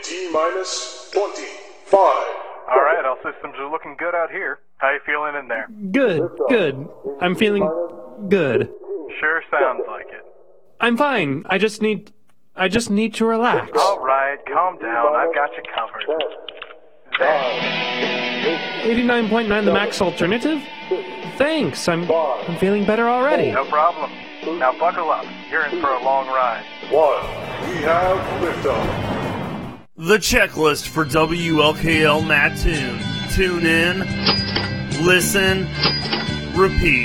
T-minus 25. All right, all systems are looking good out here. How you feeling in there? Good. I'm feeling good. Sure sounds like it. I'm fine. I just need to relax. All right, calm down. I've got you covered. There. 89.9 the max alternative? Thanks. I'm feeling better already. No problem. Now buckle up. You're in for a long ride. 1. We have liftoff. The checklist for WLKL Mattoon. Tune in, listen, repeat.